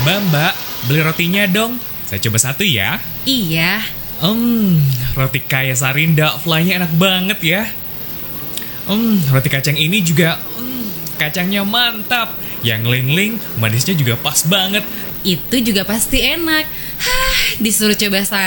Mbak, beli rotinya dong. Saya coba satu ya. Iya, Roti kaya Sarinda, fly-nya enak banget ya. Roti kacang ini juga, kacangnya mantap. Yang ling-ling, manisnya juga pas banget. itu juga pasti enak. Hah, disuruh coba